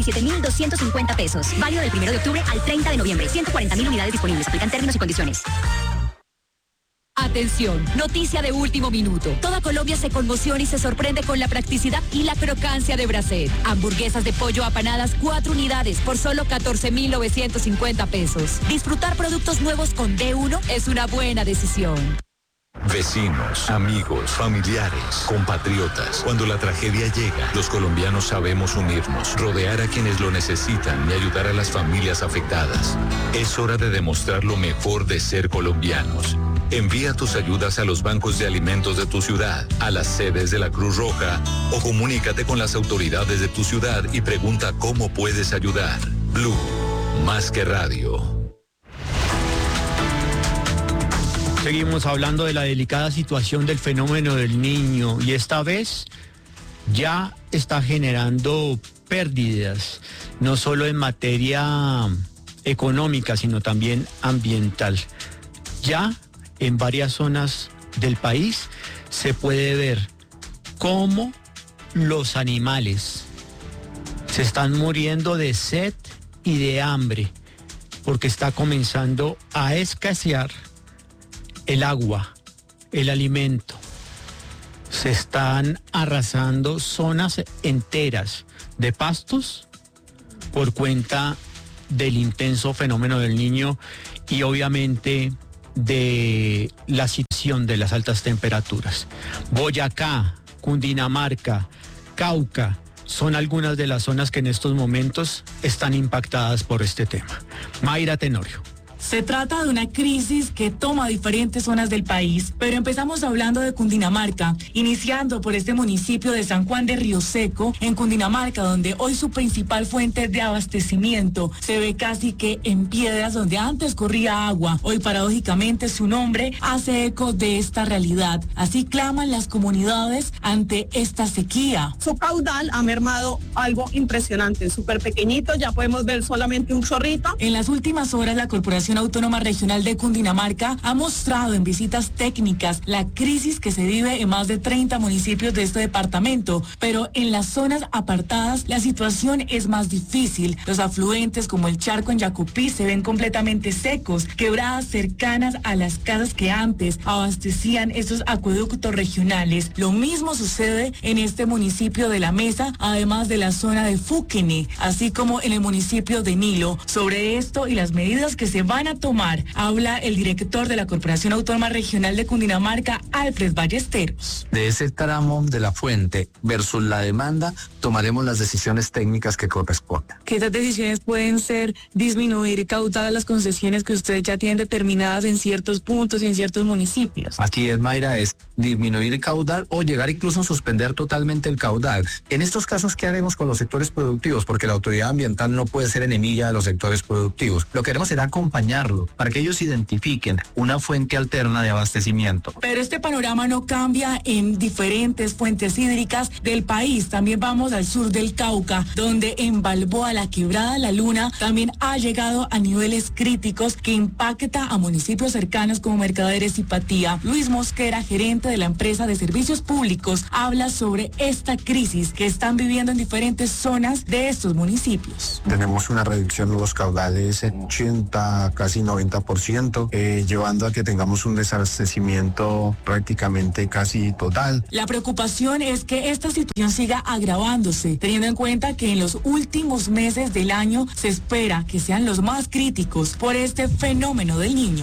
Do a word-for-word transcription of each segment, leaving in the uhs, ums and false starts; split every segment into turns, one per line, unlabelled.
siete mil doscientos cincuenta pesos. Válido del primero de octubre al treinta de noviembre. ciento cuarenta mil unidades disponibles. Aplican términos y condiciones.
Atención, noticia de último minuto. Toda Colombia se conmociona y se sorprende con la practicidad y la crocancia de Brasset. Hamburguesas de pollo apanadas, cuatro unidades por solo catorce mil novecientos cincuenta pesos. Disfrutar productos nuevos con D uno es una buena decisión.
Vecinos, amigos, familiares, compatriotas. Cuando la tragedia llega, los colombianos sabemos unirnos, rodear a quienes lo necesitan y ayudar a las familias afectadas. Es hora de demostrar lo mejor de ser colombianos. Envía tus ayudas a los bancos de alimentos de tu ciudad, a las sedes de la Cruz Roja o comunícate con las autoridades de tu ciudad y pregunta cómo puedes ayudar. Blue, más que radio.
Seguimos hablando de la delicada situación del fenómeno del niño y esta vez ya está generando pérdidas, no solo en materia económica, sino también ambiental. Ya en varias zonas del país se puede ver cómo los animales se están muriendo de sed y de hambre porque está comenzando a escasear el agua, el alimento. Se están arrasando zonas enteras de pastos por cuenta del intenso fenómeno del Niño y obviamente de la situación de las altas temperaturas. Boyacá, Cundinamarca, Cauca, son algunas de las zonas que en estos momentos están impactadas por este tema. Mayra Tenorio.
Se trata de una crisis que toma diferentes zonas del país, pero empezamos hablando de Cundinamarca, iniciando por este municipio de San Juan de Río Seco, en Cundinamarca, donde hoy su principal fuente de abastecimiento se ve casi que en piedras, donde antes corría agua. Hoy, paradójicamente, su nombre hace eco de esta realidad. Así claman las comunidades ante esta sequía.
Su caudal ha mermado algo impresionante, súper pequeñito, ya podemos ver solamente un chorrito.
En las últimas horas, la Corporación Autónoma Regional de Cundinamarca ha mostrado en visitas técnicas la crisis que se vive en más de treinta municipios de este departamento, pero en las zonas apartadas la situación es más difícil. Los afluentes como el charco en Yacupí se ven completamente secos, quebradas cercanas a las casas que antes abastecían estos acueductos regionales. Lo mismo sucede en este municipio de La Mesa, además de la zona de Fuquene, así como en el municipio de Nilo. Sobre esto y las medidas que se van a tomar, habla el director de la Corporación Autónoma Regional de Cundinamarca, Alfred Ballesteros.
De ese tramo de la fuente versus la demanda, tomaremos las decisiones técnicas que correspondan.
Que esas decisiones pueden ser disminuir caudal las concesiones que ustedes ya tienen determinadas en ciertos puntos y en ciertos municipios.
Aquí es, Mayra, es disminuir el caudal o llegar incluso a suspender totalmente el caudal. En estos casos, ¿qué haremos con los sectores productivos? Porque la autoridad ambiental no puede ser enemiga de los sectores productivos. Lo que queremos será acompañarlo para que ellos identifiquen una fuente alterna de abastecimiento.
Pero este panorama no cambia en diferentes fuentes hídricas del país. También vamos al sur del Cauca, donde en Balboa, la quebrada La Luna, también ha llegado a niveles críticos que impacta a municipios cercanos como Mercaderes y Patía. Luis Mosquera, gerente de la empresa de servicios públicos, habla sobre esta crisis que están viviendo en diferentes zonas de estos municipios.
Tenemos una reducción de los caudales en ochenta, casi noventa por ciento, eh, llevando a que tengamos un desabastecimiento prácticamente casi total.
La preocupación es que esta situación siga agravándose, teniendo en cuenta que en los últimos meses del año se espera que sean los más críticos por este fenómeno del Niño.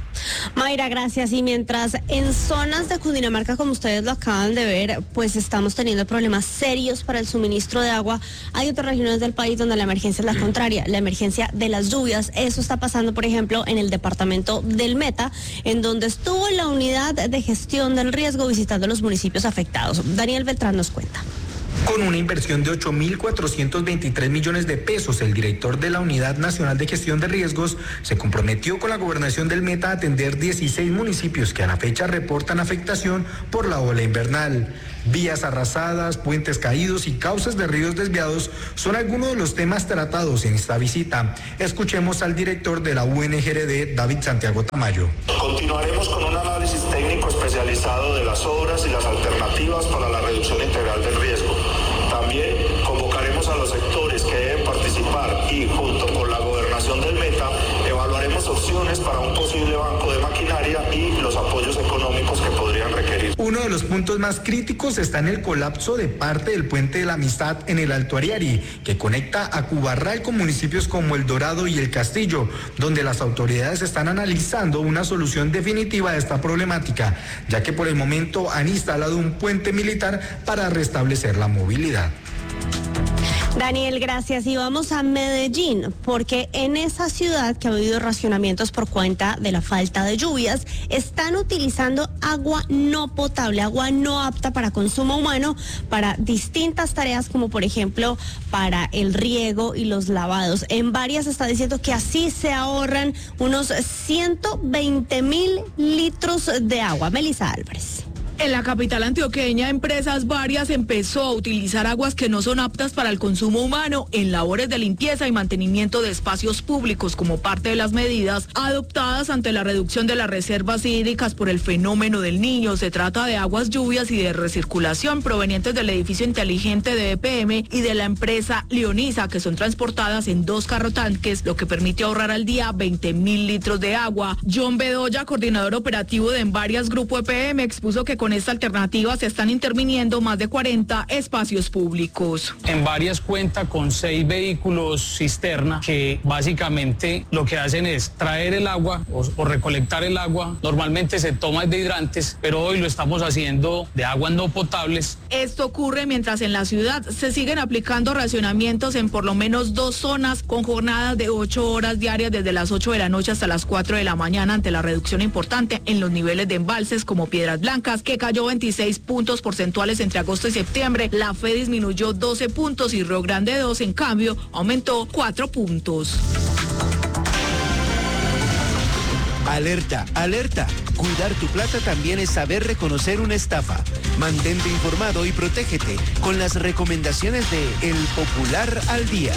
Mayra, gracias. Y mientras en zonas de Cundinamarca, como ustedes lo acaban de ver, pues estamos teniendo problemas serios para el suministro de agua, hay otras regiones del país donde la emergencia es la contraria, la emergencia de las lluvias. Eso está pasando, por ejemplo, en el departamento del Meta, en donde estuvo la unidad de gestión del riesgo visitando los municipios afectados. Daniel Beltrán nos cuenta.
Con una inversión de ocho mil cuatrocientos veintitrés millones de pesos, el director de la Unidad Nacional de Gestión de Riesgos se comprometió con la gobernación del Meta a atender dieciséis municipios que a la fecha reportan afectación por la ola invernal. Vías arrasadas, puentes caídos y cauces de ríos desviados son algunos de los temas tratados en esta visita. Escuchemos al director de la U N G R D, David Santiago Tamayo.
Continuaremos con un análisis técnico especializado de las obras y las alternativas para la reducción integral del riesgo. También convocaremos a los sectores que deben participar
de los puntos más críticos está en el colapso de parte del puente de la Amistad en el Alto Ariari, que conecta a Cubarral con municipios como El Dorado y El Castillo, donde las autoridades están analizando una solución definitiva de esta problemática, ya que por el momento han instalado un puente militar para restablecer la movilidad.
Daniel, gracias. Y vamos a Medellín, porque en esa ciudad que ha habido racionamientos por cuenta de la falta de lluvias, están utilizando agua no potable, agua no apta para consumo humano, para distintas tareas como por ejemplo para el riego y los lavados. En varias está diciendo que así se ahorran unos ciento veinte mil litros de agua. Melissa Álvarez.
En la capital antioqueña, empresas varias empezó a utilizar aguas que no son aptas para el consumo humano en labores de limpieza y mantenimiento de espacios públicos como parte de las medidas adoptadas ante la reducción de las reservas hídricas por el fenómeno del Niño. Se trata de aguas lluvias y de recirculación provenientes del edificio inteligente de E P M y de la empresa Leonisa, que son transportadas en dos carrotanques, lo que permite ahorrar al día veinte mil litros de agua. John Bedoya, coordinador operativo de Envarias Grupo E P M, expuso que con Con esta alternativa se están interviniendo más de cuarenta espacios públicos.
Envarias cuenta con seis vehículos cisterna que básicamente lo que hacen es traer el agua o, o recolectar el agua. Normalmente se toma de hidrantes, pero hoy lo estamos haciendo de aguas no potables.
Esto ocurre mientras en la ciudad se siguen aplicando racionamientos en por lo menos dos zonas con jornadas de ocho horas diarias desde las ocho de la noche hasta las cuatro de la mañana ante la reducción importante en los niveles de embalses como Piedras Blancas, que cayó veintiséis puntos porcentuales entre agosto y septiembre. La Fe disminuyó doce puntos y Río Grande dos, en cambio, aumentó cuatro puntos.
Alerta, alerta. Cuidar tu plata también es saber reconocer una estafa. Mantente informado y protégete con las recomendaciones de El Popular al Día.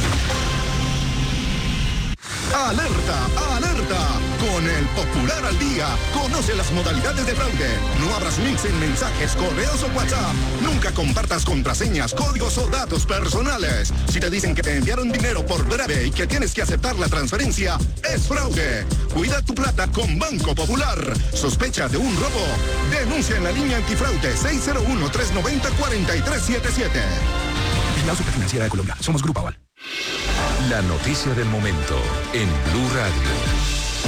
¡Alerta! ¡Alerta! Con El Popular al Día, conoce las modalidades de fraude. No abras links en mensajes, correos o WhatsApp. Nunca compartas contraseñas, códigos o datos personales. Si te dicen que te enviaron dinero por breve y que tienes que aceptar la transferencia, es fraude. Cuida tu plata con Banco Popular. ¿Sospecha de un robo? Denuncia en la línea antifraude seis cero uno, tres nueve cero, cuatro tres siete siete.
La Superfinanciera de Colombia. Somos Grupo Aval.
La noticia del momento en Blue Radio.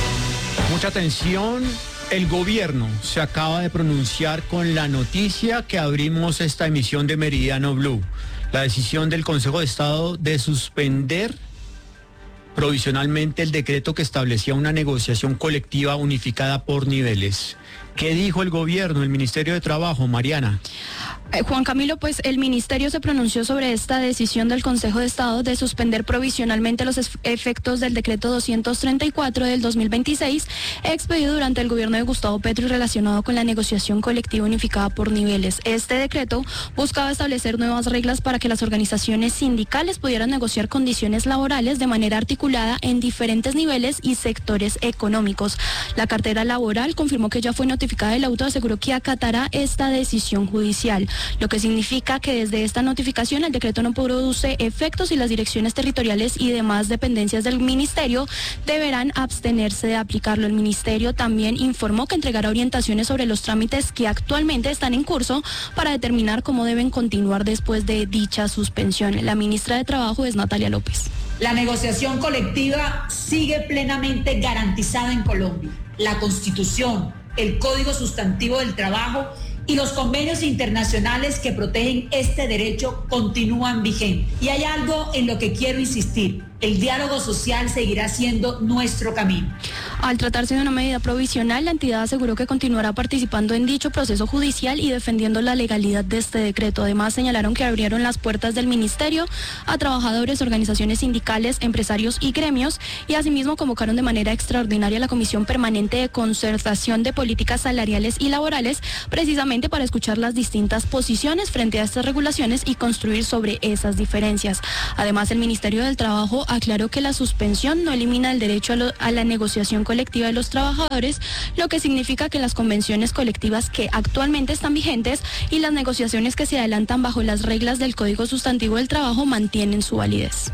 Mucha atención, el gobierno se acaba de pronunciar con la noticia que abrimos esta emisión de Meridiano Blue. La decisión del Consejo de Estado de suspender provisionalmente el decreto que establecía una negociación colectiva unificada por niveles. ¿Qué dijo el gobierno, el Ministerio de Trabajo, Mariana?
Eh, Juan Camilo, pues el ministerio se pronunció sobre esta decisión del Consejo de Estado de suspender provisionalmente los efectos del decreto doscientos treinta y cuatro del dos mil veintiséis, expedido durante el gobierno de Gustavo Petro y relacionado con la negociación colectiva unificada por niveles. Este decreto buscaba establecer nuevas reglas para que las organizaciones sindicales pudieran negociar condiciones laborales de manera articulada en diferentes niveles y sectores económicos. La cartera laboral confirmó que ya fue notificada y la auto aseguró que acatará esta decisión judicial, lo que significa que desde esta notificación el decreto no produce efectos y las direcciones territoriales y demás dependencias del ministerio deberán abstenerse de aplicarlo. El ministerio también informó que entregará orientaciones sobre los trámites que actualmente están en curso para determinar cómo deben continuar después de dicha suspensión. La ministra de Trabajo es Natalia López.
La negociación colectiva sigue plenamente garantizada en Colombia. La Constitución, el Código Sustantivo del Trabajo y los convenios internacionales que protegen este derecho continúan vigentes. Y hay algo en lo que quiero insistir. El diálogo social seguirá siendo nuestro camino.
Al tratarse de una medida provisional, la entidad aseguró que continuará participando en dicho proceso judicial y defendiendo la legalidad de este decreto. Además, señalaron que abrieron las puertas del ministerio a trabajadores, organizaciones sindicales, empresarios y gremios, y asimismo convocaron de manera extraordinaria la Comisión Permanente de Concertación de Políticas Salariales y Laborales, precisamente para escuchar las distintas posiciones frente a estas regulaciones y construir sobre esas diferencias. Además, el Ministerio del Trabajo aclaró que la suspensión no elimina el derecho a, lo, a la negociación colectiva de los trabajadores, lo que significa que las convenciones colectivas que actualmente están vigentes y las negociaciones que se adelantan bajo las reglas del Código Sustantivo del Trabajo mantienen su validez.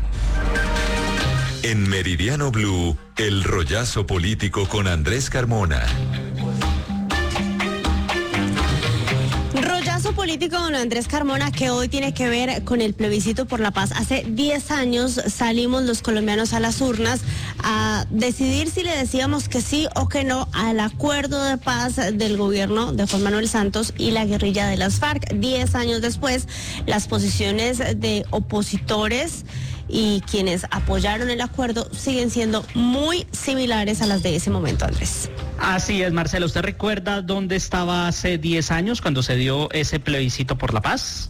En Meridiano Blue, el rollazo político con Andrés Carmona.
político, don Andrés Carmona, que hoy tiene que ver con el plebiscito por la paz. Hace diez años salimos los colombianos a las urnas a decidir si le decíamos que sí o que no al acuerdo de paz del gobierno de Juan Manuel Santos y la guerrilla de las FARC. Diez años después, las posiciones de opositores y quienes apoyaron el acuerdo siguen siendo muy similares a las de ese momento, Andrés.
Así es, Marcela. ¿Usted recuerda dónde estaba hace diez años cuando se dio ese plebiscito por la paz?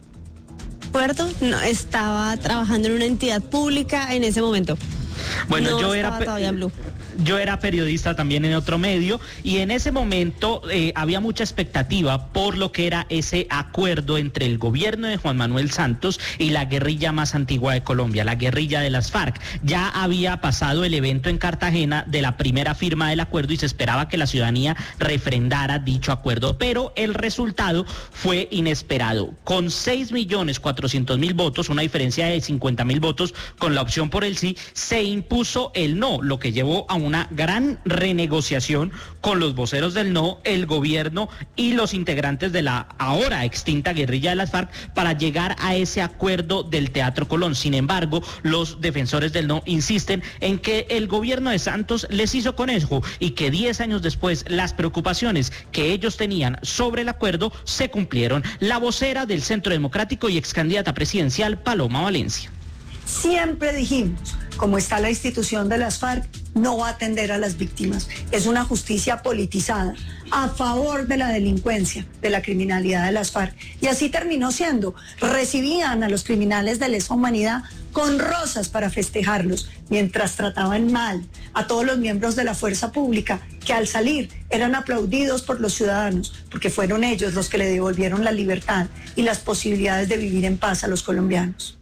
¿Recuerdo? No, estaba trabajando en una entidad pública en ese momento.
Bueno,
no
yo
estaba
era...
todavía en Blue.
Yo era periodista también en otro medio y en ese momento eh, había mucha expectativa por lo que era ese acuerdo entre el gobierno de Juan Manuel Santos y la guerrilla más antigua de Colombia, la guerrilla de las FARC. Ya había pasado el evento en Cartagena de la primera firma del acuerdo y se esperaba que la ciudadanía refrendara dicho acuerdo, pero el resultado fue inesperado. Con seis millones cuatrocientos mil votos, una diferencia de cincuenta mil votos con la opción por el sí, se impuso el no, lo que llevó a un una gran renegociación con los voceros del no, el gobierno y los integrantes de la ahora extinta guerrilla de las FARC para llegar a ese acuerdo del Teatro Colón. Sin embargo, los defensores del no insisten en que el gobierno de Santos les hizo conejo y que diez años después las preocupaciones que ellos tenían sobre el acuerdo se cumplieron. La vocera del Centro Democrático y excandidata presidencial, Paloma Valencia.
Siempre dijimos, como está la institución de las FARC, no va a atender a las víctimas. Es una justicia politizada a favor de la delincuencia, de la criminalidad de las FARC. Y así terminó siendo. Recibían a los criminales de lesa humanidad con rosas para festejarlos, mientras trataban mal a todos los miembros de la fuerza pública, que al salir eran aplaudidos por los ciudadanos, porque fueron ellos los que le devolvieron la libertad y las posibilidades de vivir en paz a los colombianos.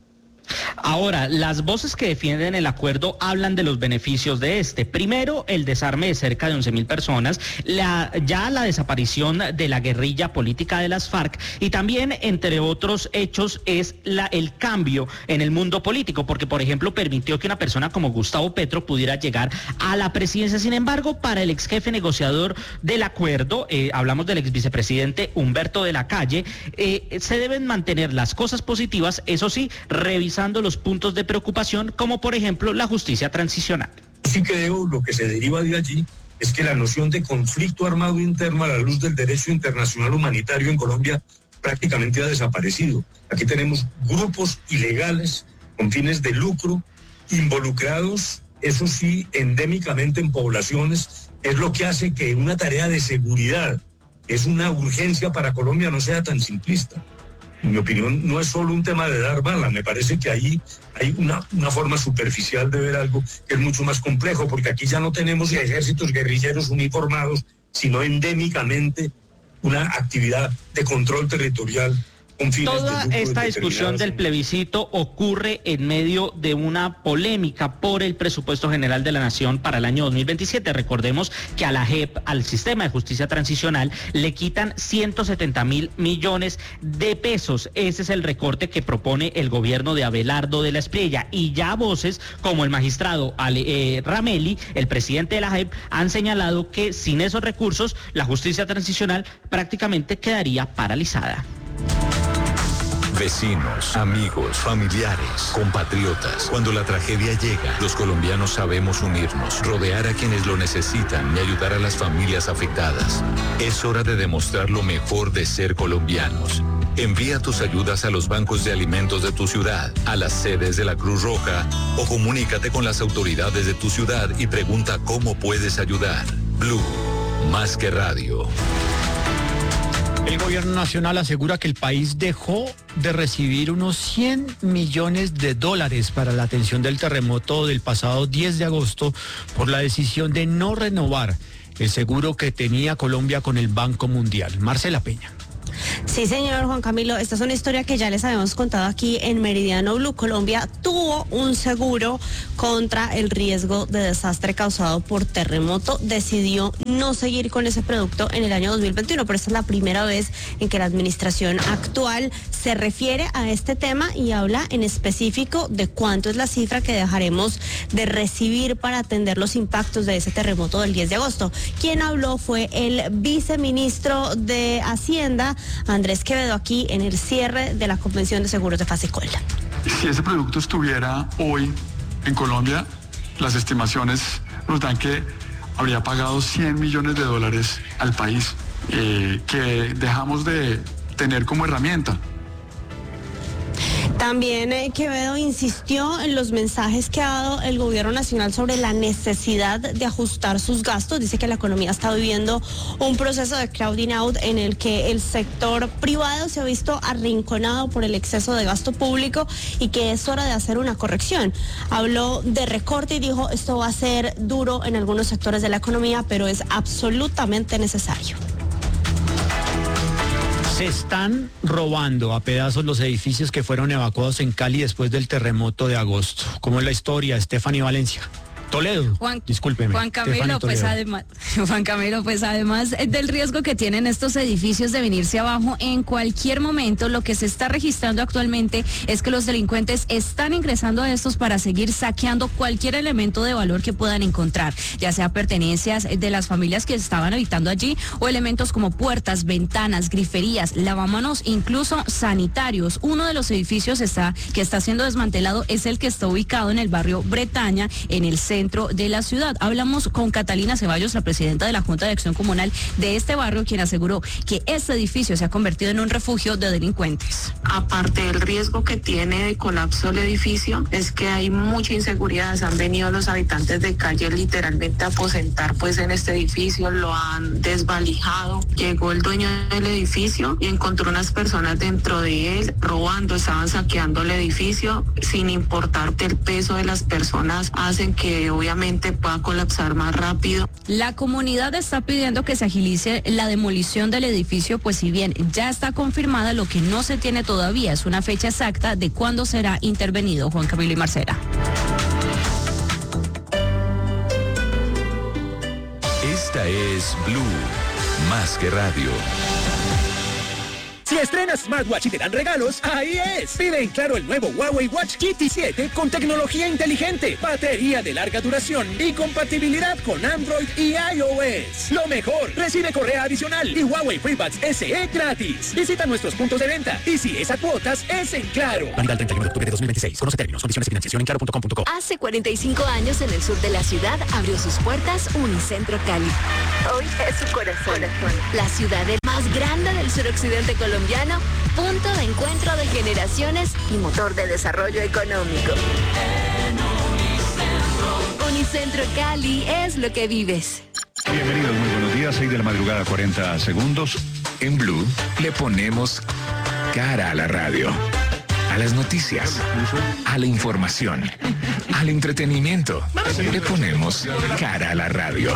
Ahora, las voces que defienden el acuerdo hablan de los beneficios de este. Primero, el desarme de cerca de once mil personas, la, ya la desaparición de la guerrilla política de las FARC y también, entre otros hechos, es la, el cambio en el mundo político, porque, por ejemplo, permitió que una persona como Gustavo Petro pudiera llegar a la presidencia. Sin embargo, para el ex jefe negociador del acuerdo, eh, hablamos del ex vicepresidente Humberto de la Calle, eh, se deben mantener las cosas positivas, eso sí, revisando los puntos de preocupación, como por ejemplo la justicia transicional.
Sí creo lo que se deriva de allí es que la noción de conflicto armado interno a la luz del derecho internacional humanitario en Colombia prácticamente ha desaparecido. Aquí tenemos grupos ilegales con fines de lucro involucrados, eso sí, endémicamente en poblaciones. Es lo que hace que una tarea de seguridad, que es una urgencia para Colombia, no sea tan simplista. En mi opinión, no es solo un tema de dar bala, me parece que ahí hay una, una forma superficial de ver algo que es mucho más complejo, porque aquí ya no tenemos ejércitos guerrilleros uniformados, sino endémicamente una actividad de control territorial.
Toda esta discusión del plebiscito ocurre en medio de una polémica por el presupuesto general de la Nación para el año dos mil veintisiete. Recordemos que a la J E P, al sistema de justicia transicional, le quitan ciento setenta mil millones de pesos. Ese es el recorte que propone el gobierno de Abelardo de la Espriella. Y ya voces como el magistrado Ale, eh, Rameli, el presidente de la J E P, han señalado que sin esos recursos la justicia transicional prácticamente quedaría paralizada.
Vecinos, amigos, familiares, compatriotas. Cuando la tragedia llega, los colombianos sabemos unirnos, rodear a quienes lo necesitan y ayudar a las familias afectadas. Es hora de demostrar lo mejor de ser colombianos. Envía tus ayudas a los bancos de alimentos de tu ciudad, a las sedes de la Cruz Roja o comunícate con las autoridades de tu ciudad y pregunta cómo puedes ayudar. Blue, más que radio.
El gobierno nacional asegura que el país dejó de recibir unos cien millones de dólares para la atención del terremoto del pasado diez de agosto por la decisión de no renovar el seguro que tenía Colombia con el Banco Mundial. Marcela Peña.
Sí, señor Juan Camilo, esta es una historia que ya les habíamos contado aquí en Meridiano Blue. Colombia tuvo un seguro contra el riesgo de desastre causado por terremoto. Decidió no seguir con ese producto en el año dos mil veintiuno, pero esta es la primera vez en que la administración actual se refiere a este tema y habla en específico de cuánto es la cifra que dejaremos de recibir para atender los impactos de ese terremoto del diez de agosto. Quien habló fue el viceministro de Hacienda, Andrés Quevedo aquí en el cierre de la Convención de Seguros de Fasicolda.
Si ese producto estuviera hoy en Colombia, las estimaciones nos dan que habría pagado cien millones de dólares al país, eh, que dejamos de tener como herramienta.
También eh, Quevedo insistió en los mensajes que ha dado el gobierno nacional sobre la necesidad de ajustar sus gastos. Dice que la economía está viviendo un proceso de crowding out en el que el sector privado se ha visto arrinconado por el exceso de gasto público y que es hora de hacer una corrección. Habló de recorte y dijo esto va a ser duro en algunos sectores de la economía, pero es absolutamente necesario.
Se están robando a pedazos los edificios que fueron evacuados en Cali después del terremoto de agosto. ¿Cómo es la historia, Stephanie Valencia? Toledo,
Juan,
discúlpeme.
Juan Camilo, pues además, Juan Camilo, pues además del riesgo que tienen estos edificios de venirse abajo en cualquier momento, lo que se está registrando actualmente es que los delincuentes están ingresando a estos para seguir saqueando cualquier elemento de valor que puedan encontrar, ya sea pertenencias de las familias que estaban habitando allí o elementos como puertas, ventanas, griferías, lavamanos, incluso sanitarios. Uno de los edificios está, que está siendo desmantelado es el que está ubicado en el barrio Bretaña, en el centro de la ciudad. Hablamos con Catalina Ceballos, la presidenta de la Junta de Acción Comunal de este barrio, quien aseguró que este edificio se ha convertido en un refugio de delincuentes.
Aparte del riesgo que tiene de colapso el edificio, es que hay mucha inseguridad. Se han venido los habitantes de calle literalmente a aposentar pues en este edificio, lo han desvalijado. Llegó el dueño del edificio y encontró unas personas dentro de él robando, estaban saqueando el edificio sin importarte el peso de las personas, hacen que obviamente pueda colapsar más rápido.
La comunidad está pidiendo que se agilice la demolición del edificio, pues si bien ya está confirmada, lo que no se tiene todavía es una fecha exacta de cuándo será intervenido. Juan Camilo y Marcela.
Esta es Blue, más que radio.
Si estrenas smartwatch y te dan regalos, ahí es. Pide en Claro el nuevo Huawei Watch G T siete con tecnología inteligente, batería de larga duración y compatibilidad con Android y iOS. Lo mejor, recibe correa adicional y Huawei FreeBuds S E gratis. Visita nuestros puntos de venta y si es a cuotas, es en Claro. Válida el treinta y uno de octubre de dos mil veintiséis. Conoce términos, condiciones y financiación en claro punto com punto co.
Hace cuarenta y cinco años en el sur de la ciudad abrió sus puertas Unicentro Cali. Hoy es su corazón. corazón. La ciudad más grande del suroccidente colombiano, punto de encuentro de generaciones y motor de desarrollo económico. Unicentro Cali es lo que vives.
Bienvenidos, muy buenos días, seis de la madrugada, cuarenta segundos.
En Blue le ponemos cara a la radio, a las noticias, a la información, al entretenimiento. Le ponemos cara a la radio.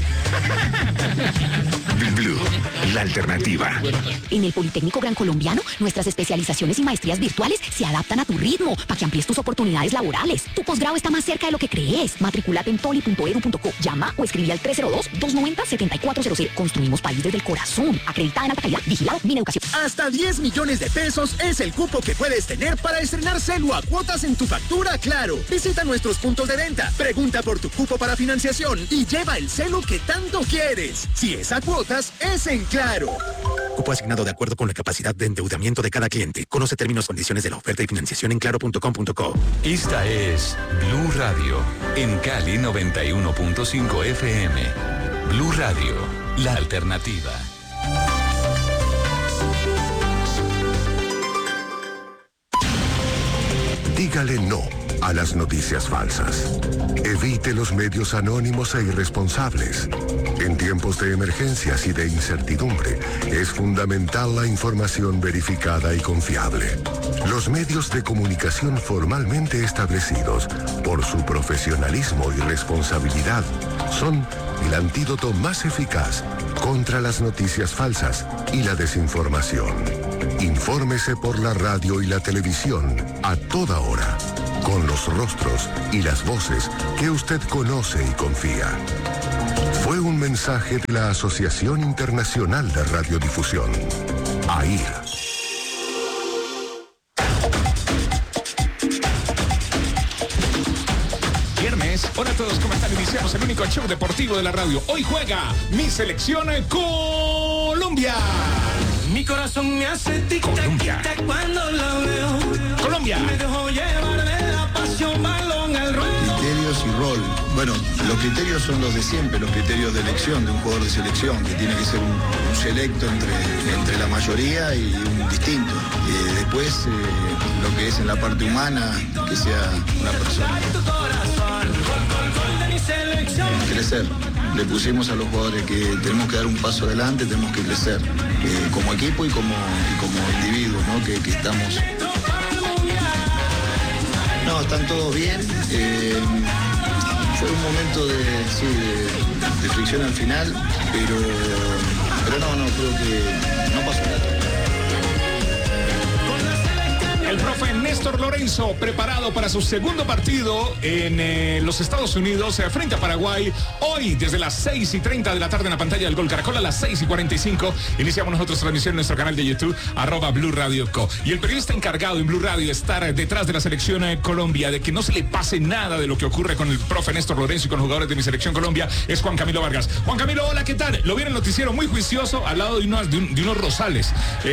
Blue, la alternativa.
En el Politécnico Gran Colombiano, nuestras especializaciones y maestrías virtuales se adaptan a tu ritmo para que amplíes tus oportunidades laborales. Tu posgrado está más cerca de lo que crees. Matriculate en poli punto edu punto co. Llama o escribe al tres cero dos, dos nueve cero, siete cuatro cero cero. Construimos país desde el corazón. Acreditada en alta calidad. Vigilado Mineducación.
Hasta diez millones de pesos es el cupo que puedes tener para estrenar celu a cuotas en tu factura Claro. Visita nuestros puntos de venta, pregunta por tu cupo para financiación y lleva el celu que tanto quieres. Si es a cuotas, es en Claro.
Cupo asignado de acuerdo con la capacidad de endeudamiento de cada cliente. Conoce términos y condiciones de la oferta y financiación en claro punto com punto co.
Esta es Blue Radio, en Cali noventa y uno punto cinco F M. Blue Radio, la alternativa.
Dígale no a las noticias falsas. Evite los medios anónimos e irresponsables. En tiempos de emergencias y de incertidumbre, es fundamental la información verificada y confiable. Los medios de comunicación formalmente establecidos por su profesionalismo y responsabilidad son el antídoto más eficaz contra las noticias falsas y la desinformación. Infórmese por la radio y la televisión a toda hora, con los rostros y las voces que usted conoce y confía. Fue un mensaje de la Asociación Internacional de Radiodifusión, A I R.
Viernes, hola a todos, ¿cómo están? Iniciamos el único show deportivo de la radio. Hoy juega mi selección Colombia. Mi
corazón me hace tic
Colombia.
tac cuando la veo.
Colombia.
Me dejo llevar de la pasión, balón al ruedo.
Criterios y rol. Bueno, los criterios son los de siempre, los criterios de elección de un jugador de selección, que tiene que ser un, un selecto entre, entre la mayoría y un distinto. Eh, después, eh, lo que es en la parte humana, que sea una persona. Crecer. Le pusimos a los jugadores que tenemos que dar un paso adelante, tenemos que crecer eh, como equipo y como, y como individuos, ¿no? que, que estamos... No, están todos bien. Eh, fue un momento de, sí, de, de fricción al final, pero, pero no, no, creo que no pasó nada.
El profe Néstor Lorenzo, preparado para su segundo partido en eh, los Estados Unidos, eh, frente a Paraguay. Hoy, desde las seis y treinta de la tarde en la pantalla del Gol Caracol, a las seis y cuarenta y cinco, iniciamos nosotros transmisión en nuestro canal de YouTube, arroba Blue Radio Co. Y el periodista encargado en Blue Radio de estar detrás de la selección eh, Colombia, de que no se le pase nada de lo que ocurre con el profe Néstor Lorenzo y con los jugadores de mi selección Colombia, es Juan Camilo Vargas. Juan Camilo, hola, ¿qué tal? Lo vi en el noticiero muy juicioso, al lado de unos, de un, de unos rosales.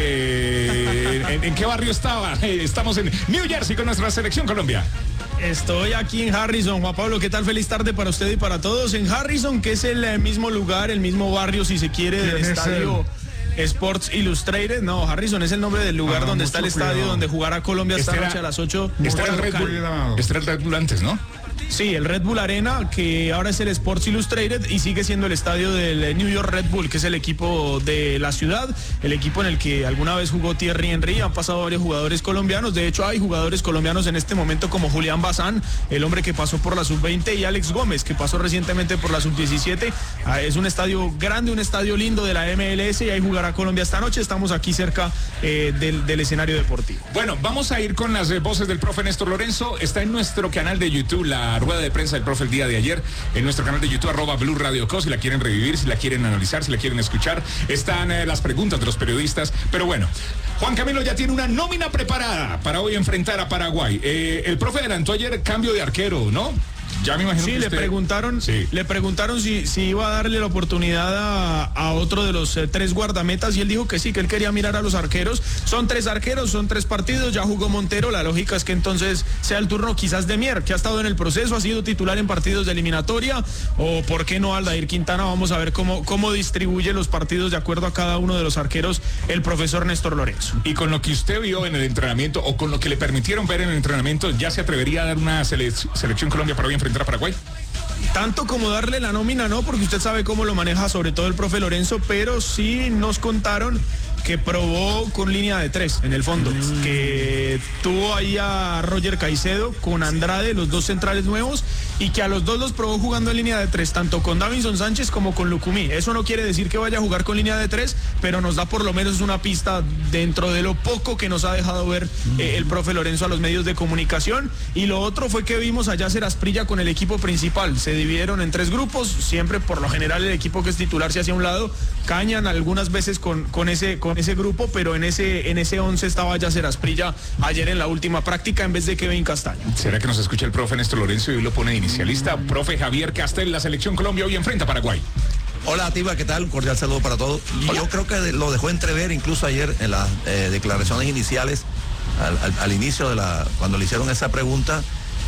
Eh, ¿en, ¿En qué barrio estaba? Eh, Estamos en New Jersey con nuestra selección Colombia.
Estoy aquí en Harrison. Juan Pablo, ¿qué tal? Feliz tarde para usted y para todos. En Harrison, que es el mismo lugar, el mismo barrio, si se quiere, del estadio Sports Illustrated. No, Harrison es el nombre del lugar ah, donde está el estadio cuidado. Donde jugará Colombia esta este noche era, a las ocho.
Este era el Red Bull, este era el Red Bull antes, ¿no?
Sí, el Red Bull Arena, que ahora es el Sports Illustrated y sigue siendo el estadio del New York Red Bull, que es el equipo de la ciudad, el equipo en el que alguna vez jugó Thierry Henry. Han pasado varios jugadores colombianos, de hecho hay jugadores colombianos en este momento como Julián Bazán, el hombre que pasó por la sub veinte, y Alex Gómez, que pasó recientemente por la sub diecisiete. Es un estadio grande, un estadio lindo de la M L S, y ahí jugará Colombia esta noche. Estamos aquí cerca eh, del, del escenario deportivo.
Bueno, vamos a ir con las eh, voces del profe Néstor Lorenzo. Está en nuestro canal de YouTube la rueda de prensa del profe el día de ayer, en nuestro canal de YouTube, arroba Blue Radio Co. Si la quieren revivir, si la quieren analizar, si la quieren escuchar, están eh, las preguntas de los periodistas. Pero bueno, Juan Camilo ya tiene una nómina preparada para hoy enfrentar a Paraguay. Eh, el profe adelantó ayer cambio de arquero, ¿no? Ya me imagino
sí,
que
le
usted...
preguntaron, sí. le preguntaron si, si iba a darle la oportunidad a, a otro de los eh, tres guardametas, y él dijo que sí, que él quería mirar a los arqueros. Son tres arqueros, son tres partidos, ya jugó Montero, la lógica es que entonces sea el turno quizás de Mier, que ha estado en el proceso, ha sido titular en partidos de eliminatoria, o por qué no Aldair Quintana. Vamos a ver cómo, cómo distribuye los partidos de acuerdo a cada uno de los arqueros el profesor Néstor Lorenzo.
Y con lo que usted vio en el entrenamiento, o con lo que le permitieron ver en el entrenamiento, ¿ya se atrevería a dar una sele- selección Colombia para hoy enfrentar a Paraguay?
Tanto como darle la nómina, no, porque usted sabe cómo lo maneja sobre todo el profe Lorenzo, pero sí nos contaron que probó con línea de tres en el fondo, mm. que tuvo ahí a Roger Caicedo con Andrade, los dos centrales nuevos, y que a los dos los probó jugando en línea de tres, tanto con Davinson Sánchez como con Lucumí. Eso no quiere decir que vaya a jugar con línea de tres, pero nos da por lo menos una pista dentro de lo poco que nos ha dejado ver eh, el profe Lorenzo a los medios de comunicación. Y lo otro fue que vimos a Yasser Asprilla con el equipo principal. Se dividieron en tres grupos, siempre por lo general el equipo que es titular se hacia un lado, cañan algunas veces con, con ese con ese grupo, pero en ese en ese once estaba Yasser Asprilla ayer en la última práctica en vez de Kevin Castaño.
¿Será que nos escucha el profe Néstor Lorenzo y hoy lo pone de inicialista? Profe Javier Castel, la selección Colombia hoy enfrenta a Paraguay.
Hola, Tiba, ¿qué tal? Un cordial saludo para todos. Yo creo que lo dejó entrever incluso ayer en las eh, declaraciones iniciales, al, al, al inicio de la, cuando le hicieron esa pregunta,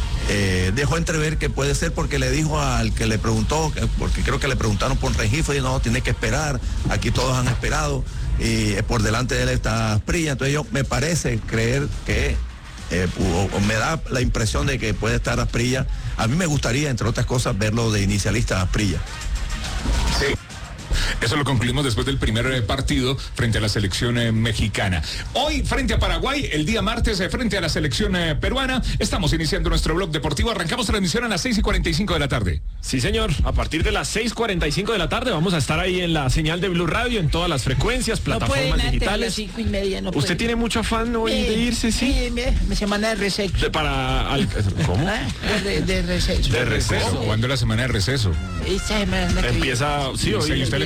eh, dejó entrever que puede ser porque le dijo al que le preguntó, porque creo que le preguntaron por Rengifo y no, tiene que esperar, aquí todos han esperado, y por delante de él está Asprilla. Entonces yo me parece creer que eh, o, o me da la impresión de que puede estar Asprilla. A mí me gustaría, entre otras cosas, verlo de inicialista Asprilla.
Sí. Eso lo concluimos después del primer eh, partido frente a la selección eh, mexicana. Hoy frente a Paraguay, el día martes eh, frente a la selección eh, peruana. Estamos iniciando nuestro blog deportivo. Arrancamos transmisión a las seis y cuarenta y cinco de la tarde.
Sí, señor. A partir de las seis y cuarenta y cinco de la tarde vamos a estar ahí en la señal de Blue Radio, en todas las frecuencias, plataformas
no pueden
digitales.
Las cinco y media, no
¿Usted
pueden.
tiene mucho afán hoy de irse, sí?
Sí, me, me semana de receso.
De, para al, ¿Cómo?
De, de receso.
De receso. ¿Cuándo es la semana de receso?
Esta semana que
empieza, sí, hoy.
¿Y usted le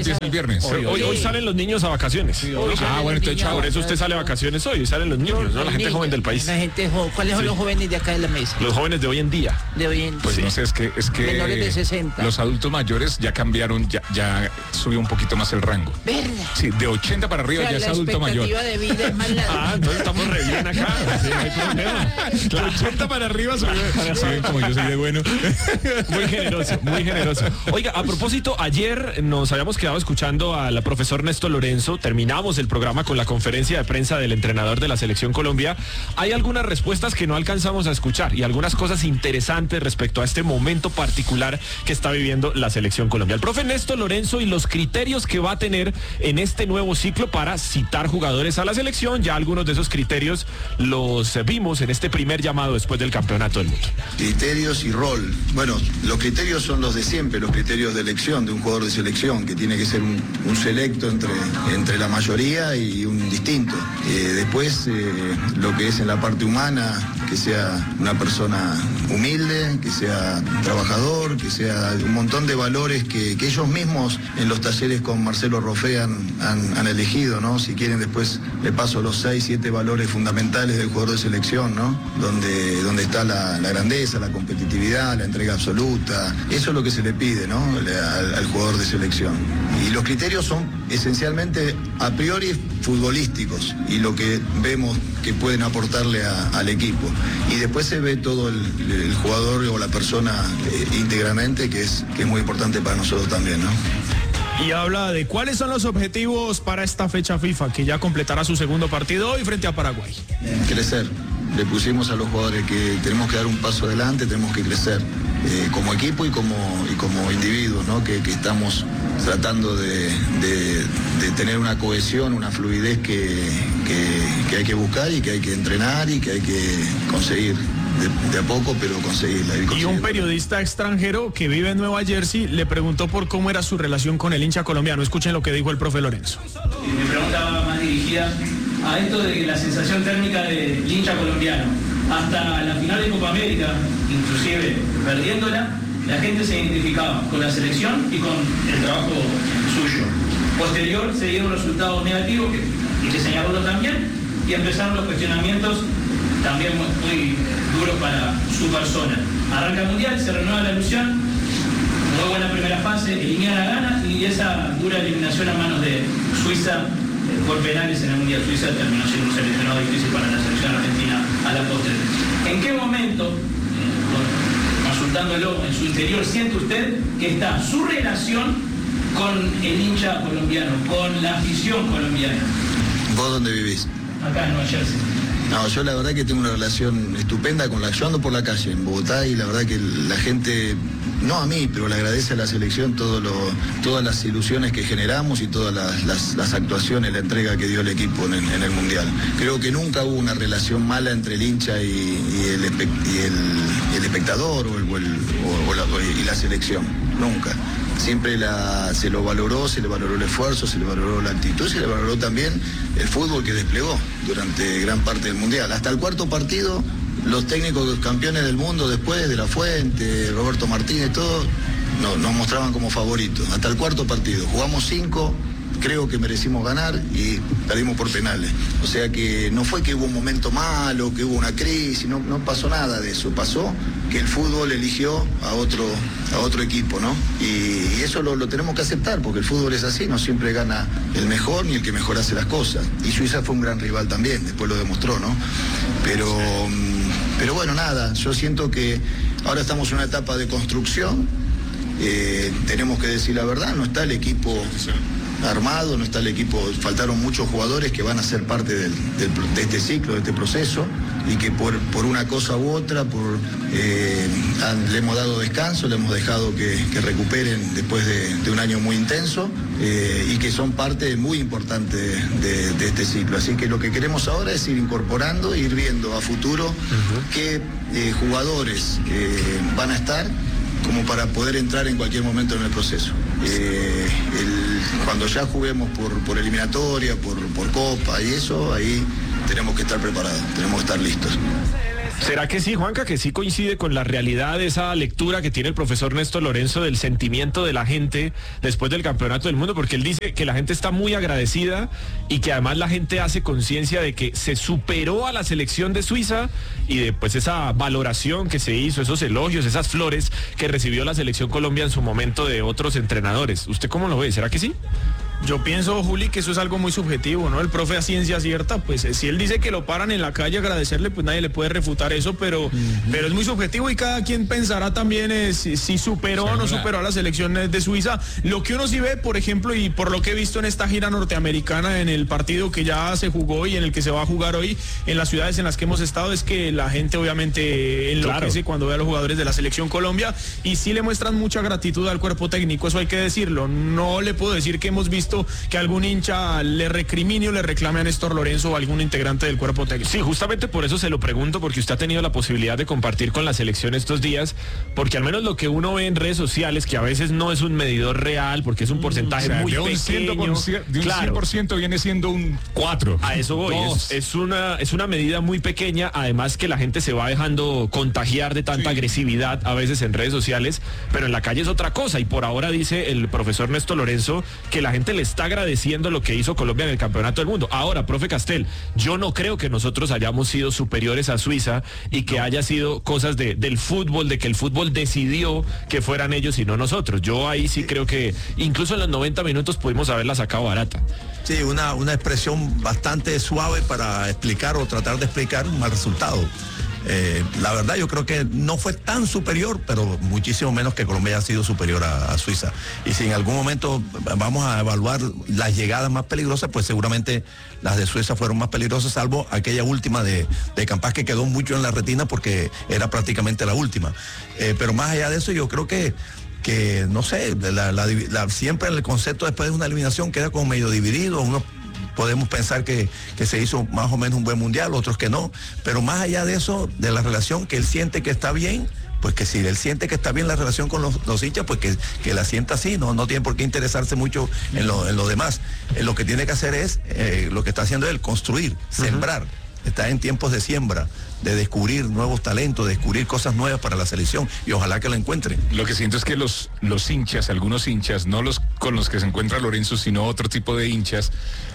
empieza el viernes.
Hoy, hoy, hoy salen los niños a vacaciones.
Sí,
hoy ah, bueno, entonces por eso usted sale a vacaciones hoy, salen los niños, ¿no? La gente joven del país.
La gente jo ¿Cuáles son sí. los jóvenes de acá de la mesa?
Los jóvenes de hoy en día.
De hoy en día.
Pues sí. no sé, es que, es que
menores de sesenta.
Los adultos mayores ya cambiaron, ya, ya subió un poquito más el rango.
¿Verdad?
Sí, de ochenta para arriba, o sea, ya es adulto mayor.
La expectativa de vida es más larga.
Ah, entonces estamos re bien acá. Sí, no hay problema.
Claro. De ochenta para arriba subió. Sí, como yo soy de bueno.
Muy generoso, muy generoso. Oiga, a propósito, ayer nos habíamos quedado escuchando al profesor Néstor Lorenzo, terminamos el programa con la conferencia de prensa del entrenador de la Selección Colombia. Hay algunas respuestas que no alcanzamos a escuchar y algunas cosas interesantes respecto a este momento particular que está viviendo la Selección Colombia. El profe Néstor Lorenzo y los criterios que va a tener en este nuevo ciclo para citar jugadores a la selección, ya algunos de esos criterios los vimos en este primer llamado después del Campeonato del Mundo.
Criterios y rol. Bueno, los criterios son los de siempre, los criterios de elección de un jugador de selección, que tiene que ser un, un selecto entre, entre la mayoría y un distinto. Eh, después, eh, lo que es en la parte humana, que sea una persona humilde, que sea trabajador, que sea un montón de valores que, que ellos mismos en los talleres con Marcelo Roffé han, han, han elegido, ¿no? Si quieren después le paso los seis, siete valores fundamentales del jugador de selección, ¿no? Donde, donde está la, la grandeza, la competitividad, la entrega absoluta. Eso es lo que se le pide, ¿no? Al, al jugador de selección. Y los criterios son esencialmente a priori futbolísticos y lo que vemos que pueden aportarle a, al equipo. Y después se ve todo el, el jugador o la persona eh, íntegramente, que es, que es muy importante para nosotros también, ¿no?
Y habla de cuáles son los objetivos para esta fecha FIFA, que ya completará su segundo partido hoy frente a Paraguay.
Crecer. Le pusimos a los jugadores que tenemos que dar un paso adelante, tenemos que crecer eh, como equipo y como, y como individuos, ¿no? Que, que estamos tratando de, de, de tener una cohesión, una fluidez que, que, que hay que buscar y que hay que entrenar y que hay que conseguir. De, de a poco, pero conseguirla.
Y un periodista extranjero que vive en Nueva Jersey le preguntó por cómo era su relación con el hincha colombiano. Escuchen lo que dijo el profe Lorenzo.
Mi pregunta va más dirigida a esto de la sensación térmica del hincha colombiano. Hasta la final de Copa América, inclusive perdiéndola, la gente se identificaba con la selección y con el trabajo suyo. Posterior se dieron resultados negativos, que, y se señaló también, y empezaron los cuestionamientos también muy, muy duros para su persona. Arranca el Mundial, se renueva la ilusión, muy buena primera fase, eliminar a Ghana y esa dura eliminación a manos de Suiza eh, por penales en el Mundial. Suiza terminó siendo un seleccionado difícil para la selección argentina a la postre. ¿En qué momento, eh, consultándolo en su interior, siente usted que está su relación con el hincha colombiano, con la afición colombiana?
¿Vos dónde vivís?
Acá en Nueva Jersey.
No, yo la verdad que tengo una relación estupenda con la... Yo ando por la calle en Bogotá y la verdad que la gente, no a mí, pero le agradece a la selección todo lo, todas las ilusiones que generamos y todas las, las, las actuaciones, la entrega que dio el equipo en, en el Mundial. Creo que nunca hubo una relación mala entre el hincha y, y, el, y el, el espectador o, el, o, el, o, la, y la selección, nunca. Siempre la, se lo valoró, se le valoró el esfuerzo, se le valoró la actitud, se le valoró también el fútbol que desplegó durante gran parte del Mundial. Hasta el cuarto partido, los técnicos campeones del mundo después, de La Fuente, Roberto Martínez, todo, no, nos mostraban como favoritos. Hasta el cuarto partido. Jugamos cinco, creo que merecimos ganar y perdimos por penales. O sea que no fue que hubo un momento malo, que hubo una crisis, no, no pasó nada de eso. Pasó que el fútbol eligió a otro, a otro equipo, ¿no? Y, y eso lo, lo tenemos que aceptar, porque el fútbol es así, no siempre gana el mejor ni el que mejor hace las cosas. Y Suiza fue un gran rival también, después lo demostró, ¿no? Pero, pero bueno, nada, yo siento que ahora estamos en una etapa de construcción, eh, tenemos que decir la verdad, no está el equipo armado, no está el equipo, faltaron muchos jugadores que van a ser parte del, del, de este ciclo, de este proceso, y que por, por una cosa u otra, por eh, han, le hemos dado descanso, le hemos dejado que, que recuperen después de, de un año muy intenso, eh, y que son parte muy importante de, de este ciclo. Así que lo que queremos ahora es ir incorporando, ir viendo a futuro uh-huh. qué eh, jugadores eh, van a estar como para poder entrar en cualquier momento en el proceso. Eh, el, cuando ya juguemos por, por eliminatoria, por, por Copa y eso, ahí tenemos que estar preparados, tenemos que estar listos.
¿Será que sí, Juanca, que sí coincide con la realidad de esa lectura que tiene el profesor Néstor Lorenzo del sentimiento de la gente después del Campeonato del Mundo? Porque él dice que la gente está muy agradecida y que además la gente hace conciencia de que se superó a la selección de Suiza y de pues esa valoración que se hizo, esos elogios, esas flores que recibió la selección Colombia en su momento de otros entrenadores. ¿Usted cómo lo ve? ¿Será que sí?
Yo pienso, Juli, que eso es algo muy subjetivo, ¿no? El profe a ciencia cierta, pues eh, si él dice que lo paran en la calle agradecerle, pues nadie le puede refutar eso, pero, uh-huh. pero es muy subjetivo y cada quien pensará también eh, si, si superó o no superó a las selecciones de Suiza. Lo que uno sí ve, por ejemplo, y por lo que he visto en esta gira norteamericana, en el partido que ya se jugó y en el que se va a jugar hoy, en las ciudades en las que hemos estado, es que la gente obviamente enloquece claro. cuando ve a los jugadores de la selección Colombia y sí le muestran mucha gratitud al cuerpo técnico, eso hay que decirlo. No le puedo decir que hemos visto que algún hincha le recrimine o le reclame a Néstor Lorenzo o algún integrante del cuerpo técnico.
Sí, justamente por eso se lo pregunto, porque usted ha tenido la posibilidad de compartir con la selección estos días, porque al menos lo que uno ve en redes sociales, que a veces no es un medidor real, porque es un porcentaje o sea, muy de un pequeño.
De un claro, cien por ciento viene siendo un cuatro.
A eso voy, es, es, una, es una medida muy pequeña, además que la gente se va dejando contagiar de tanta sí. agresividad a veces en redes sociales, pero en la calle es otra cosa, y por ahora dice el profesor Néstor Lorenzo que la gente le está agradeciendo lo que hizo Colombia en el Campeonato del Mundo. Ahora, profe Castel, yo no creo que nosotros hayamos sido superiores a Suiza y que no. haya sido cosas de, del fútbol, de que el fútbol decidió que fueran ellos y no nosotros. Yo ahí sí creo que incluso en los noventa minutos pudimos haberla sacado barata.
Sí, una, una expresión bastante suave para explicar o tratar de explicar un mal resultado. Eh, la verdad yo creo que no fue tan superior, pero muchísimo menos que Colombia ha sido superior a, a Suiza. Y si en algún momento vamos a evaluar las llegadas más peligrosas, pues seguramente las de Suiza fueron más peligrosas, salvo aquella última de, de Campas que quedó mucho en la retina porque era prácticamente la última. Eh, pero más allá de eso yo creo que que no sé, la, la, la, siempre el concepto después de una eliminación queda como medio dividido, uno podemos pensar que, que se hizo más o menos un buen mundial, otros que no, pero más allá de eso, de la relación que él siente que está bien, pues que si él siente que está bien la relación con los, los hinchas, pues que, que la sienta así, no, no tiene por qué interesarse mucho en lo, en lo demás. Eh, lo que tiene que hacer es, eh, lo que está haciendo él, construir, uh-huh. sembrar. Está en tiempos de siembra, de descubrir nuevos talentos, de descubrir cosas nuevas para la selección y ojalá que lo encuentren.
Lo que siento es que los, los hinchas, algunos hinchas, no los con los que se encuentra Lorenzo, sino otro tipo de hinchas,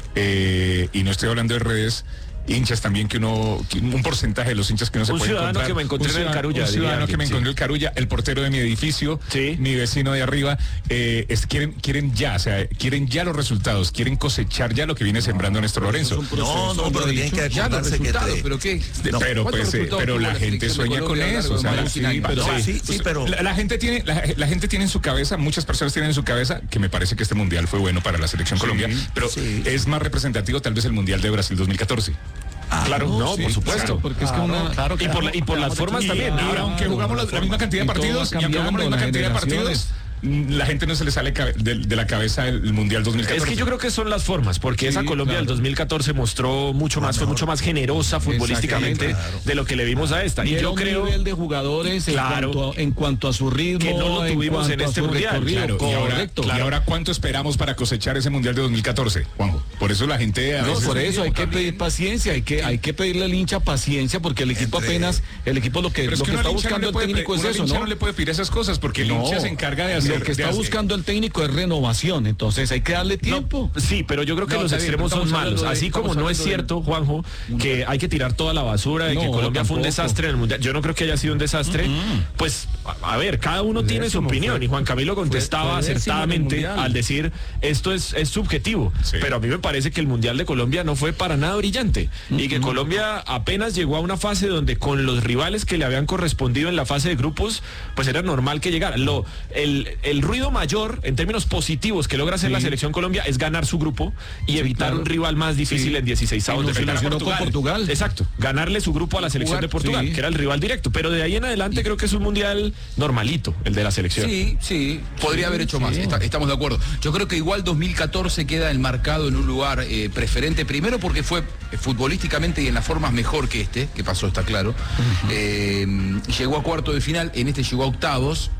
eh, y no estoy hablando de redes, hinchas también que uno, que un porcentaje de los hinchas que uno se
un
puede encontrar.
Un ciudadano que me encontré en el Carulla.
Un ciudadano que me encontré en el Carulla, el portero de mi edificio, sí. mi vecino de arriba, eh, es, quieren, quieren ya, o sea, quieren ya los resultados, quieren cosechar ya lo que viene sembrando no, Néstor Lorenzo.
No, no, pero tienen que acordarse que te...
¿Pero qué? No, pero pues, eh, pero la gente sueña con eso, o sea, la, sí, pero, no, sí, sí, pero... La, la gente tiene, la, la gente tiene en su cabeza, muchas personas tienen en su cabeza, que me parece que este mundial fue bueno para la selección sí, Colombia, pero sí. es más representativo tal vez el mundial de Brasil dos mil catorce.
Ah, claro, no, no sí, por supuesto.
Claro, porque es que una,
claro, y, por la, y por las formas también.
Y aunque jugamos la, la misma cantidad de partidos, y aunque jugamos la misma cantidad de partidos, la gente no se le sale de, de la cabeza el, el Mundial dos mil catorce.
Es que yo creo que son las formas, porque sí, esa Colombia claro. del dos mil catorce mostró mucho más, fue mucho más generosa futbolísticamente claro. de lo que le vimos a esta.
Y, y yo creo nivel de jugadores claro, en, cuanto a, en cuanto a su ritmo,
que no lo tuvimos en, en este Mundial.
Claro, y, ahora, claro. y ahora cuánto esperamos para cosechar ese Mundial de dos mil catorce, Juanjo. Por eso la gente...
No, por eso hay que pedir paciencia, hay que, hay que pedirle al hincha paciencia, porque el equipo Entre... apenas, el equipo lo que, lo que, que está buscando el técnico es eso, ¿no?
no le puede pedir esas cosas, porque el hincha se encarga de hacer...
Lo que está buscando el técnico es renovación, entonces hay que darle tiempo.
No, sí, pero yo creo que no, los extremos bien, son malos, de, así como no es cierto, de... Juanjo, que hay que tirar toda la basura de no, que Colombia tampoco. fue un desastre en el Mundial. Yo no creo que haya sido un desastre, uh-huh. pues a, a ver, cada uno tiene su opinión fue, y Juan Camilo contestaba fue, fue acertadamente al decir esto es, es subjetivo, sí. pero a mí me parece que el Mundial de Colombia no fue para nada brillante uh-huh. y que Colombia apenas llegó a una fase donde con los rivales que le habían correspondido en la fase de grupos, pues era normal que llegara. Lo, el, el ruido mayor en términos positivos que logra hacer sí. la selección Colombia es ganar su grupo y sí, evitar claro. un rival más difícil sí. en dieciseisavos de final.
Portugal. Portugal.
Exacto, ganarle su grupo a la selección Jugar, de Portugal, sí. que era el rival directo, pero de ahí en adelante y... creo que es un mundial normalito, el de la selección.
Sí, sí, podría sí, haber hecho sí. más, Está, estamos de acuerdo. Yo creo que igual dos mil catorce queda enmarcado en un lugar eh, preferente, primero porque fue eh, futbolísticamente y en las formas mejor que este, que pasó, está claro. Uh-huh. eh, llegó a cuarto de final, en este llegó a octavos.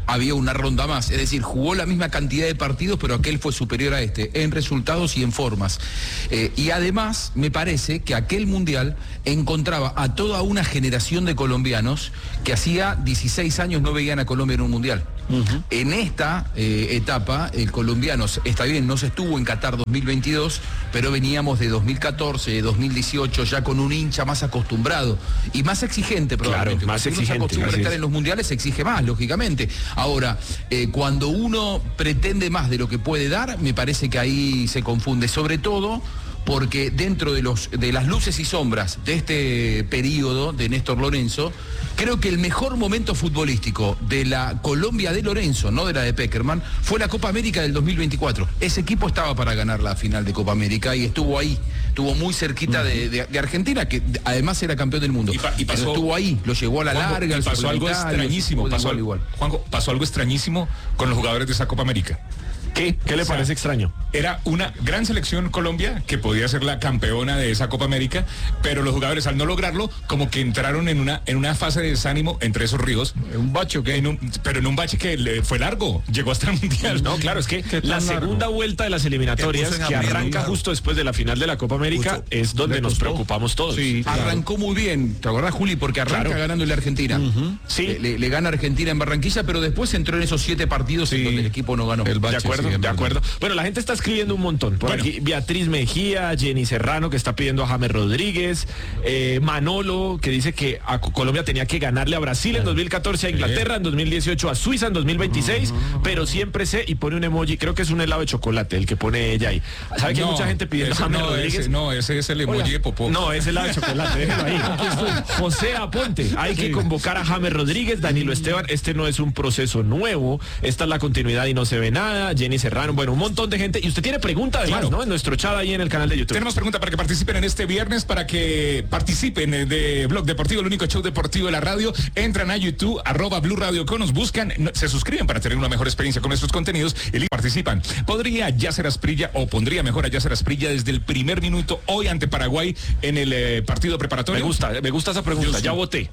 había una ronda más. Es decir, jugó la misma cantidad de partidos, pero aquel fue superior a este, en resultados y en formas. Eh, y además, me parece que aquel Mundial encontraba a toda una generación de colombianos que hacía dieciséis años no veían a Colombia en un Mundial. Uh-huh. En esta eh, etapa, el colombiano, está bien, no se estuvo en Qatar dos mil veintidós, pero veníamos de dos mil catorce, dos mil dieciocho, ya con un hincha más acostumbrado y más exigente probablemente.
Claro, más
Cuando
exigente.
uno se acostumbra a estar en los mundiales, se exige más, lógicamente. Ahora, eh, cuando uno pretende más de lo que puede dar, me parece que ahí se confunde, sobre todo porque dentro de, los, de las luces y sombras de este periodo de Néstor Lorenzo, creo que el mejor momento futbolístico de la Colombia de Lorenzo, no de la de Peckerman, fue la Copa América del dos mil veinticuatro. Ese equipo estaba para ganar la final de Copa América y estuvo ahí, estuvo muy cerquita uh-huh. de, de, de Argentina, que además era campeón del mundo.
Y, pa, y pasó,
pero estuvo ahí, lo llevó a la
Juanjo,
larga.
Y pasó algo extrañísimo, pasó, igual, igual. Juanjo, pasó algo extrañísimo con los jugadores de esa Copa América.
¿Qué? ¿Qué le o sea, parece extraño?
Era una gran selección Colombia que podía ser la campeona de esa Copa América, pero los jugadores al no lograrlo como que entraron en una en una fase de desánimo entre esos ríos.
Un bache que
en un, pero en un bache que le fue largo, llegó hasta el Mundial.
No, claro, es que la segunda largo? vuelta de las eliminatorias que, que arranca claro. justo después de la final de la Copa América Mucho. es donde nos preocupamos todos.
Sí, claro. Arrancó muy bien, ¿te acordás, Juli? Porque arranca claro. ganándole a Argentina. Uh-huh. Sí. Le, le, le gana Argentina en Barranquilla, pero después entró en esos siete partidos sí. en donde el equipo no ganó.
El bache, de acuerdo, sí, de acuerdo. Bueno, la gente está escribiendo un montón. Por bueno. aquí, Beatriz Mejía, Jenny Serrano, que está pidiendo a James Rodríguez, eh, Manolo, que dice que a Colombia tenía que ganarle a Brasil en dos mil catorce, a Inglaterra en dos mil dieciocho, a Suiza en dos mil veintiséis, uh-huh. pero siempre sé, y pone un emoji, creo que es un helado de chocolate el que pone ella ahí. ¿Sabe que no, hay mucha gente pidiendo
ese,
a James
no,
Rodríguez?
Ese, no, ese es el emoji Oiga, de popó.
No, es helado de chocolate, déjelo ahí. Aquí estoy. José Aponte, hay que convocar a James Rodríguez, Danilo Esteban, este no es un proceso nuevo, esta es la continuidad y no se ve nada, Jenny Serrano, bueno, un montón de gente, y usted tiene pregunta además, claro. ¿no? En nuestro chat ahí en el canal de YouTube.
Tenemos pregunta para que participen en este viernes, para que participen de Blog Deportivo, el único show deportivo de la radio. Entran a YouTube, arroba Blue Radio Co, nos buscan, se suscriben para tener una mejor experiencia con nuestros contenidos y participan. ¿Podría Yasser Asprilla, o pondría mejor a Yasser Asprilla desde el primer minuto hoy ante Paraguay en el eh, partido preparatorio?
Me gusta, me gusta esa pregunta, sí. ya voté.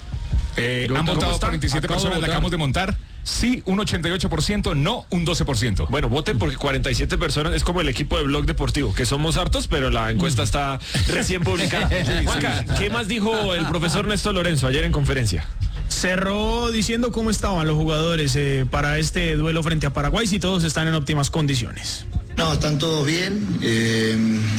Eh, han votado cuarenta y siete personas, la acabamos de montar. Sí, un ochenta y ocho por ciento, no un doce por ciento.
Bueno, voten porque cuarenta y siete personas es como el equipo de Blog Deportivo, que somos hartos, pero la encuesta está recién publicada. Juanca, ¿qué más dijo el profesor Néstor Lorenzo ayer en conferencia?
Cerró diciendo cómo estaban los jugadores eh, para este duelo frente a Paraguay, si todos están en óptimas condiciones.
No, están todos bien. Eh,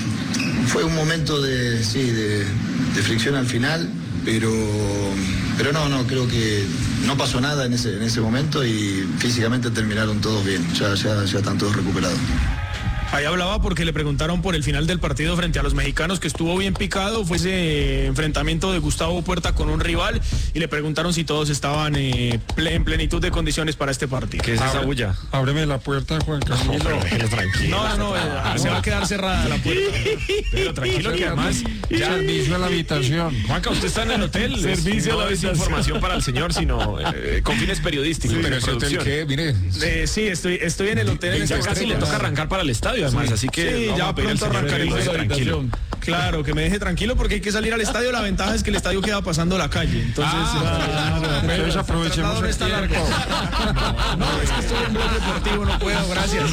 fue un momento de, sí, de, de fricción al final, pero, pero no, no, creo que no pasó nada en ese, en ese momento y físicamente terminaron todos bien, ya, ya, ya están todos recuperados.
Ahí hablaba porque le preguntaron por el final del partido frente a los mexicanos, que estuvo bien picado, fue ese enfrentamiento de Gustavo Puerta con un rival, y le preguntaron si todos estaban eh, en plenitud de condiciones para este partido.
¿Qué es esa bulla?
Ábreme la puerta, Juan Camilo.
No, tranquilo.
No, no, no, se va a quedar cerrada la puerta.
Pero tranquilo que además
ya servicio a la habitación.
Juanca, usted está en el hotel. Servicio no a la habitación. Información para el señor, sino eh, con fines periodísticos.
Sí, pero ese hotel que, mire.
Eh, sí, estoy, estoy en el hotel. En
ya
este
casi le toca arrancar para el estadio. Además, sí, así que
sí, ya pronto arrancaré tranquilo. Claro, que me deje tranquilo porque hay que salir al estadio. La ventaja es que el estadio queda pasando la calle. Entonces,
ah, no, no, entonces aprovechemos el
está largo. No, no, es que estoy en Blog Deportivo, no puedo, gracias.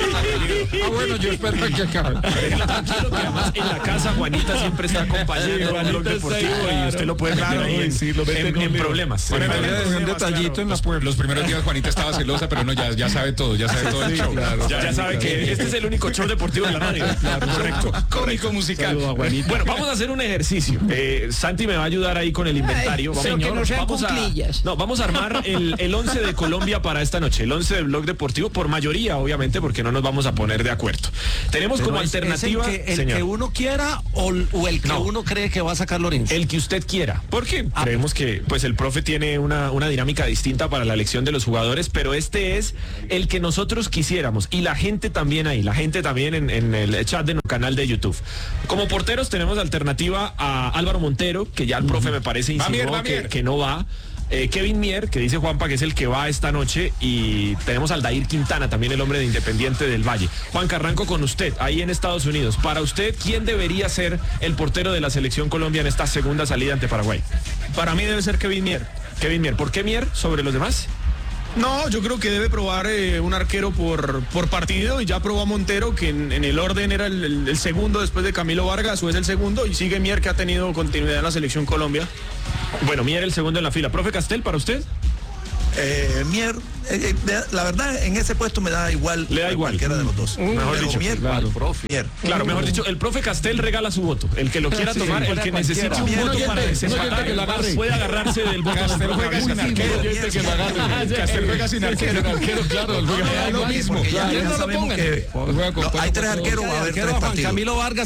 Ah, bueno, yo espero que acabe.
Tranquilo, que además en la casa Juanita siempre está acompañando sí, a Blog Deportivo y usted lo puede meter claro, ahí en, sí, lo en, en, en problemas.
Bueno, un detallito en la puerta.
Los primeros días Juanita estaba celosa, pero no, ya, ya sabe todo, ya sabe todo el show.
Claro, ya, ya sabe que este es el único show deportivo de la radio.
Claro, correcto. Cómico musical.
Bueno, vamos a hacer un ejercicio. Eh, Santi me va a ayudar ahí con el inventario. Vamos,
señor, que no sean
vamos a, no, vamos a armar el, el once de Colombia para esta noche. El once del Blog Deportivo, por mayoría, obviamente, porque no nos vamos a poner de acuerdo. Tenemos Pero como
es,
alternativa.
¿Es el que, el que uno quiera o, o el que no, uno cree que va a sacar Lorenzo?
El que usted quiera. Porque ah, creemos que pues el profe tiene una, una dinámica distinta para la elección de los jugadores, pero este es el que nosotros quisiéramos. Y la gente también ahí, la gente también en, en el chat de nuestro canal de YouTube. Como porteros tenemos alternativa a Álvaro Montero, que ya el profe me parece insinuó que, que no va. Eh, Kevin Mier, que dice Juanpa que es el que va esta noche, y tenemos al Dair Quintana, también el hombre de Independiente del Valle. Juan Carranco, con usted, ahí en Estados Unidos. Para usted, ¿quién debería ser el portero de la selección Colombia en esta segunda salida ante Paraguay?
Para mí debe ser Kevin Mier.
Kevin Mier. ¿Por qué Mier sobre los demás?
No, yo creo que debe probar eh, un arquero por, por partido y ya probó a Montero, que en, en el orden era el, el, el segundo después de Camilo Vargas, o es el segundo, y sigue Mier, que ha tenido continuidad en la selección Colombia.
Bueno, Mier el segundo en la fila. ¿Profe Castel, para usted?
Eh, Mier, eh, eh, la verdad, en ese puesto me da igual.
Le da igual.
Cualquiera de los dos.
Mm, mejor
Pero
dicho.
Mier,
Claro,
profe. Mier.
Claro, mejor dicho, el profe Castel regala su voto. El que lo quiera
Sí,
tomar, el
fuera
que
cualquiera.
necesite un
Mier,
voto
no
para
oyente, no
desempatar,
oyente que lo agarre.
puede agarrarse del voto.
Castel juega sin arquero.
Oyente que lo agarre.
Castel juega sin arquero.
arquero, claro.
No, no, lo mismo.
Claro,
Ya
no lo
sabemos
pongan.
que no, hay tres arqueros, va a haber tres
Juan
partidos.
Camilo Vargas